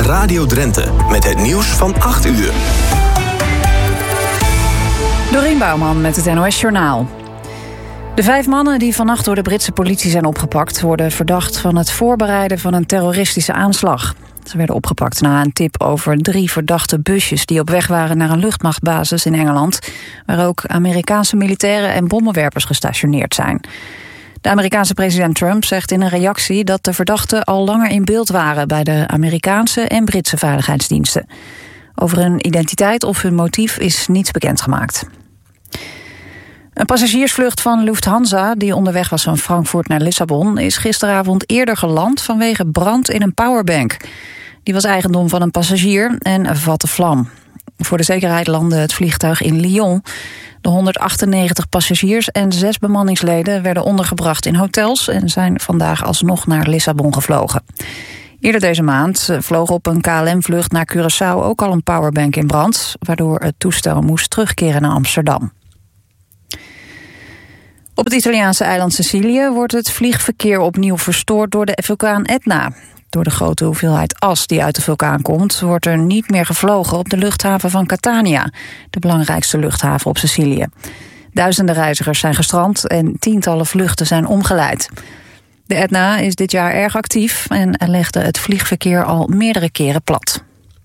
Radio Drenthe met het nieuws van 8 uur. Dorien Bouwman met het NOS Journaal. De 5 mannen die vannacht door de Britse politie zijn opgepakt worden verdacht van het voorbereiden van een terroristische aanslag. Ze werden opgepakt na een tip over 3 verdachte busjes die op weg waren naar een luchtmachtbasis in Engeland, waar ook Amerikaanse militairen en bommenwerpers gestationeerd zijn. De Amerikaanse president Trump zegt in een reactie dat de verdachten al langer in beeld waren bij de Amerikaanse en Britse veiligheidsdiensten. Over hun identiteit of hun motief is niets bekendgemaakt. Een passagiersvlucht van Lufthansa, die onderweg was van Frankfurt naar Lissabon, is gisteravond eerder geland vanwege brand in een powerbank. Die was eigendom van een passagier en vatte vlam. Voor de zekerheid landde het vliegtuig in Lyon. De 198 passagiers en 6 bemanningsleden werden ondergebracht in hotels en zijn vandaag alsnog naar Lissabon gevlogen. Eerder deze maand vloog op een KLM-vlucht naar Curaçao ook al een powerbank in brand, waardoor het toestel moest terugkeren naar Amsterdam. Op het Italiaanse eiland Sicilië wordt het vliegverkeer opnieuw verstoord door de vulkaan Etna. Door de grote hoeveelheid as die uit de vulkaan komt, wordt er niet meer gevlogen op de luchthaven van Catania, de belangrijkste luchthaven op Sicilië. Duizenden reizigers zijn gestrand en tientallen vluchten zijn omgeleid. De Etna is dit jaar erg actief en legde het vliegverkeer al meerdere keren plat.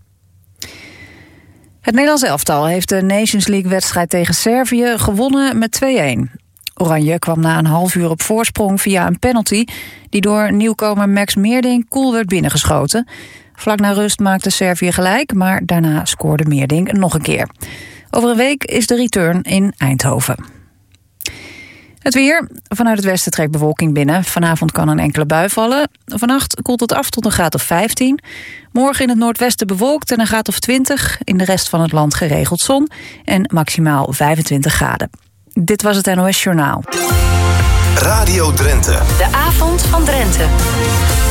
Het Nederlands elftal heeft de Nations League-wedstrijd tegen Servië gewonnen met 2-1. Oranje kwam na een half uur op voorsprong via een penalty die door nieuwkomer Max Meerdink koel werd binnengeschoten. Vlak na rust maakte Servië gelijk, maar daarna scoorde Meerdink nog een keer. Over een week is de return in Eindhoven. Het weer. Vanuit het westen trekt bewolking binnen. Vanavond kan een enkele bui vallen. Vannacht koelt het af tot een graad of 15. Morgen in het noordwesten bewolkt en een graad of 20. In de rest van het land geregeld zon en maximaal 25 graden. Dit was het NOS Journaal. Radio Drenthe. De avond van Drenthe.